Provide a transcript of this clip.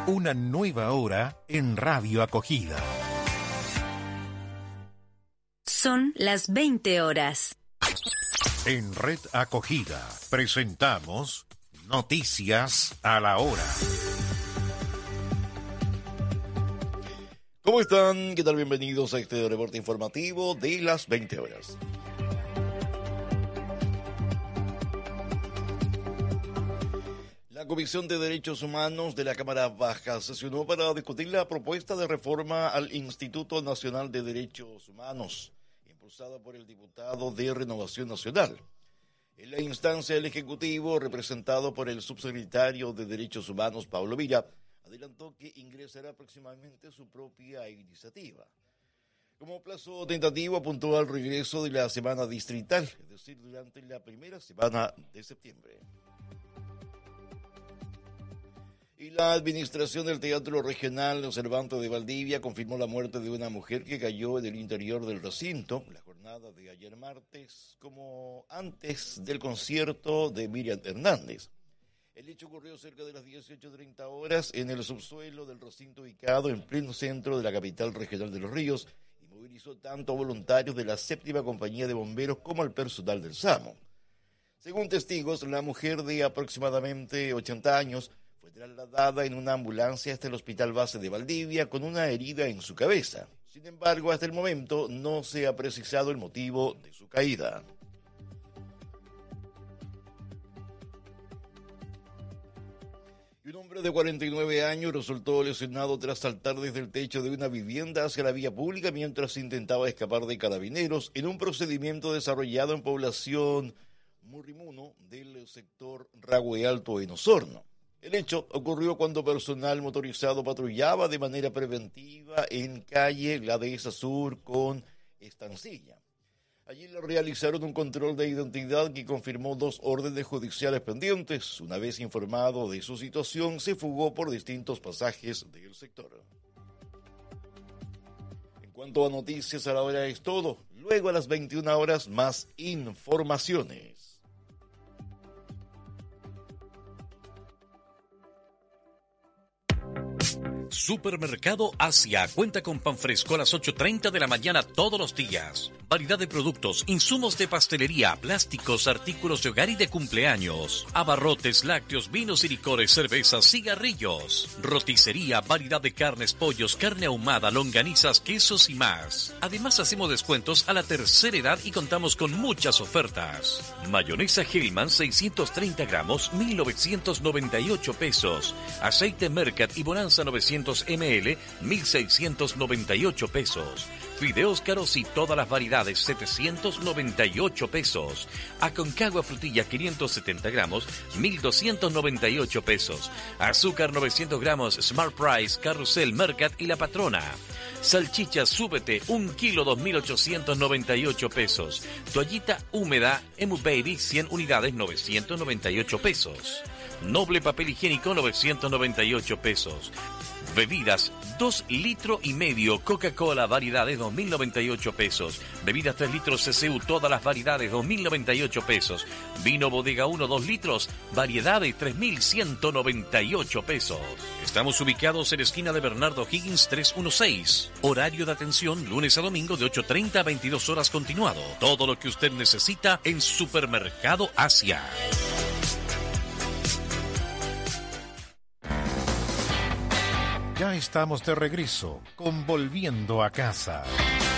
Una nueva hora en Radio Acogida. Son las 20 horas. En Red Acogida presentamos Noticias a la Hora. ¿Cómo están? ¿Qué tal? Bienvenidos a este reporte informativo de las 20 horas. La Comisión de Derechos Humanos de la Cámara Baja sesionó para discutir la propuesta de reforma al Instituto Nacional de Derechos Humanos, impulsada por el diputado de Renovación Nacional. En la instancia, el Ejecutivo, representado por el subsecretario de Derechos Humanos, Pablo Villa, adelantó que ingresará próximamente su propia iniciativa. Como plazo tentativo, apuntó al regreso de la semana distrital, es decir, durante la primera semana de septiembre. Y la administración del Teatro Regional Cervantes de Valdivia confirmó la muerte de una mujer que cayó en el interior del recinto la jornada de ayer martes, como antes del concierto de Miriam Hernández. El hecho ocurrió cerca de las 18:30 horas en el subsuelo del recinto ubicado en pleno centro de la capital regional de Los Ríos y movilizó tanto a voluntarios de la 7ª Compañía de Bomberos como al personal del SAMU. Según testigos, la mujer de aproximadamente 80 años fue trasladada en una ambulancia hasta el Hospital Base de Valdivia con una herida en su cabeza. Sin embargo, hasta el momento no se ha precisado el motivo de su caída. Y un hombre de 49 años resultó lesionado tras saltar desde el techo de una vivienda hacia la vía pública mientras intentaba escapar de carabineros en un procedimiento desarrollado en población Murrimuno del sector Ragüe Alto en Osorno. El hecho ocurrió cuando personal motorizado patrullaba de manera preventiva en calle La Dehesa Sur con Estancilla. Allí le realizaron un control de identidad que confirmó 2 órdenes judiciales pendientes. Una vez informado de su situación, se fugó por distintos pasajes del sector. En cuanto a noticias, a la hora es todo. Luego a las 21 horas, más informaciones. Supermercado Asia cuenta con pan fresco a las 8:30 de la mañana todos los días. Variedad de productos, insumos de pastelería, plásticos, artículos de hogar y de cumpleaños. Abarrotes, lácteos, vinos y licores, cervezas, cigarrillos. Roticería, variedad de carnes, pollos, carne ahumada, longanizas, quesos y más. Además hacemos descuentos a la tercera edad y contamos con muchas ofertas. Mayonesa Hellman 630 gramos, 1.998 pesos. Aceite Mercat y Bonanza 900 ml, 1.698 pesos. Fideos caros y todas las variedades, 798 pesos. Aconcagua frutilla 570 gramos, 1.298 pesos. Azúcar 900 gramos, Smart Price, Carrusel, Mercat y La Patrona. Salchicha Súbete, 1 kilo, 2.898 pesos. Toallita húmeda, Emu Baby, 100 unidades, 998 pesos. Noble papel higiénico, 998 pesos. Bebidas, 2,5 litros, Coca-Cola, variedades, 2.098 pesos. Bebidas 3 litros CCU, todas las variedades, 2.098 pesos. Vino Bodega 1, 2 litros, variedades, 3.198 pesos. Estamos ubicados en la esquina de Bernardo Higgins 316. Horario de atención, lunes a domingo de 8:30 a 22 horas continuado. Todo lo que usted necesita en Supermercado Asia. Ya estamos de regreso con Volviendo a Casa.